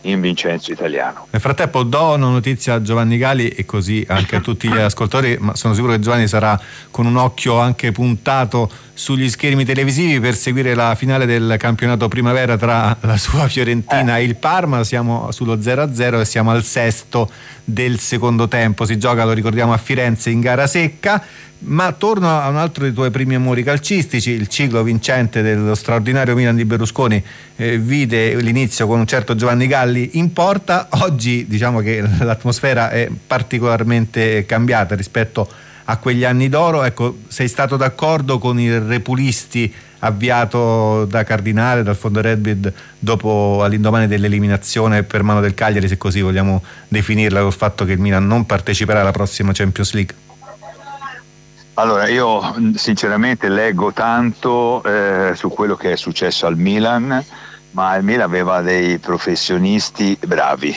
in Vincenzo Italiano. Nel frattempo do una notizia a Giovanni Galli e così anche a tutti gli ascoltatori, ma sono sicuro che Giovanni sarà con un occhio anche puntato sugli schermi televisivi per seguire la finale del campionato primavera tra la sua Fiorentina e il Parma. Siamo sullo 0-0 e siamo al sesto del secondo tempo. Si gioca, lo ricordiamo, a Firenze in gara secca. Ma torno a un altro dei tuoi primi amori calcistici, il ciclo vincente dello straordinario Milan di Berlusconi vide l'inizio con un certo Giovanni Galli in porta. Oggi diciamo che l'atmosfera è particolarmente cambiata rispetto a quegli anni d'oro. Ecco, sei stato d'accordo con il Repulisti avviato da Cardinale, dal fondo Redbird, dopo all'indomani dell'eliminazione per mano del Cagliari, se così vogliamo definirla, col fatto che il Milan non parteciperà alla prossima Champions League? Allora, io sinceramente leggo tanto su quello che è successo al Milan, ma il Milan aveva dei professionisti bravi.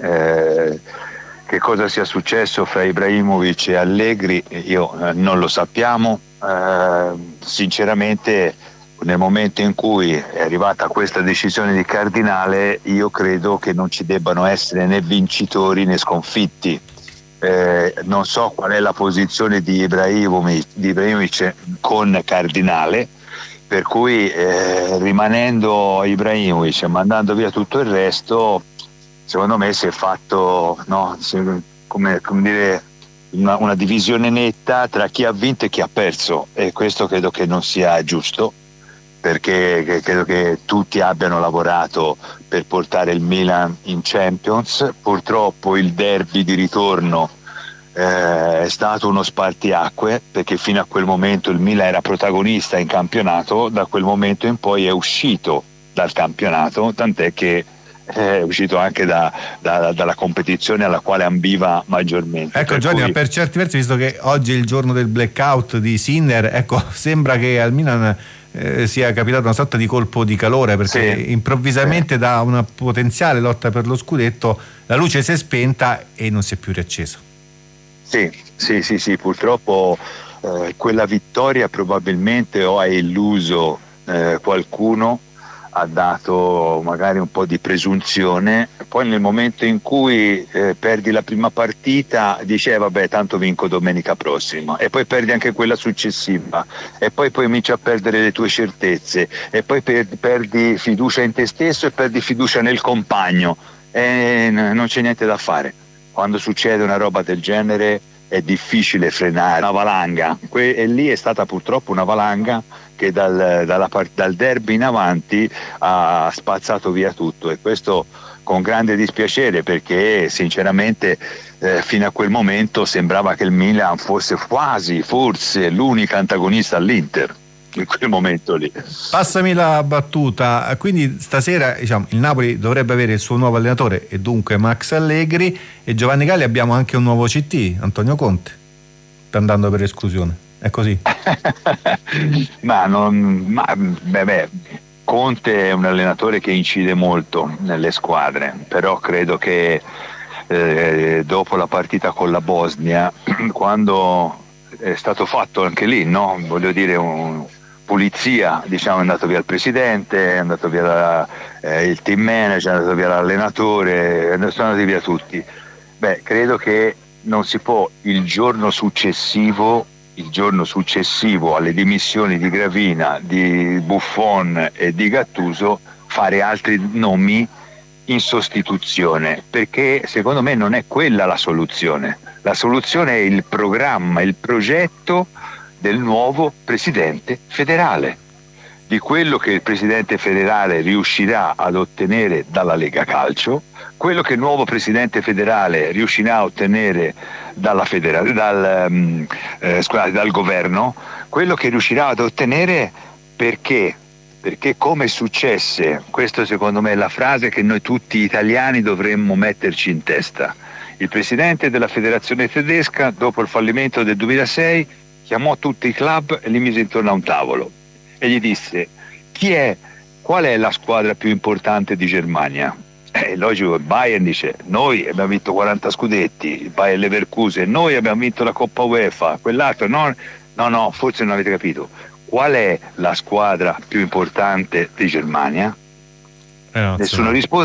Che cosa sia successo fra Ibrahimovic e Allegri io non lo sappiamo. Sinceramente, nel momento in cui è arrivata questa decisione di Cardinale, io credo che non ci debbano essere né vincitori né sconfitti. Non so qual è la posizione di Ibrahimovic con Cardinale, per cui rimanendo Ibrahimovic e mandando via tutto il resto, secondo me si è fatto come dire una divisione netta tra chi ha vinto e chi ha perso, e questo credo che non sia giusto, perché credo che tutti abbiano lavorato per portare il Milan in Champions. Purtroppo il derby di ritorno è stato uno spartiacque, perché fino a quel momento il Milan era protagonista in campionato, da quel momento in poi è uscito dal campionato, tant'è che è uscito anche dalla competizione alla quale ambiva maggiormente. Ecco Giovanni, ma per certi versi, visto che oggi è il giorno del blackout di Sinner, ecco, sembra che al Milan sia capitato una sorta di colpo di calore, perché improvvisamente da una potenziale lotta per lo scudetto la luce si è spenta e non si è più riaccesa. Sì, purtroppo quella vittoria probabilmente o ha illuso qualcuno, ha dato magari un po' di presunzione, poi nel momento in cui perdi la prima partita dici vabbè, tanto vinco domenica prossima, e poi perdi anche quella successiva, e poi cominci a perdere le tue certezze, e poi perdi fiducia in te stesso e perdi fiducia nel compagno, e non c'è niente da fare. Quando succede una roba del genere è difficile frenare una valanga, e lì è stata purtroppo una valanga che dal derby in avanti ha spazzato via tutto, e questo con grande dispiacere, perché sinceramente fino a quel momento sembrava che il Milan fosse forse l'unica antagonista all'Inter in quel momento lì. Passami la battuta, quindi stasera diciamo il Napoli dovrebbe avere il suo nuovo allenatore e dunque Max Allegri, e Giovanni Galli abbiamo anche un nuovo CT, Antonio Conte, sta andando per esclusione, è così? Conte è un allenatore che incide molto nelle squadre, però credo che dopo la partita con la Bosnia, quando è stato fatto anche lì, no? Voglio dire, pulizia, diciamo, è andato via il presidente, è andato via il team manager, è andato via l'allenatore, sono andati via tutti. Credo che non si può il giorno successivo alle dimissioni di Gravina, di Buffon e di Gattuso fare altri nomi in sostituzione, perché secondo me non è quella la soluzione. La soluzione è il programma, il progetto del nuovo presidente federale, di quello che il presidente federale riuscirà ad ottenere dalla Lega Calcio, quello che il nuovo presidente federale riuscirà a ottenere dal governo, quello che riuscirà ad ottenere, perché come successe, questo secondo me è la frase che noi tutti italiani dovremmo metterci in testa. Il presidente della federazione tedesca, dopo il fallimento del 2006, chiamò tutti i club e li mise intorno a un tavolo e gli disse: qual è la squadra più importante di Germania? Logico, il Bayern dice: noi abbiamo vinto 40 scudetti, il Bayern Leverkusen, noi abbiamo vinto la Coppa UEFA, quell'altro no, forse non avete capito. Qual è la squadra più importante di Germania? Nessuno risponde.